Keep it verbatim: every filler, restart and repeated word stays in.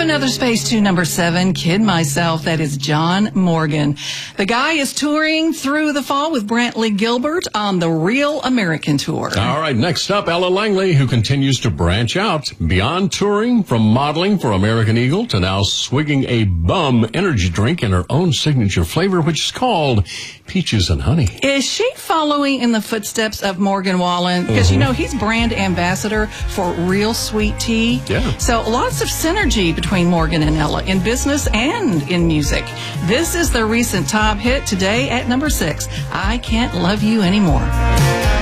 another space to number seven, Kid Myself. That is John Morgan. The guy is touring through the fall with Brantley Gilbert on the Real American Tour. All right, next up, Ella Langley, who continues to branch out beyond touring, from modeling for American Eagle to now swigging a bum energy drink in her own signature flavor, which is called Peaches and Honey. Is she following in the footsteps of Morgan Wallen? Because, mm-hmm. you know, he's brand ambassador for Real Sweet Tea. Yeah. So lots of synergy between Morgan and Ella in business and in music. This is the recent top hit today at number six, I Can't Love You Anymore.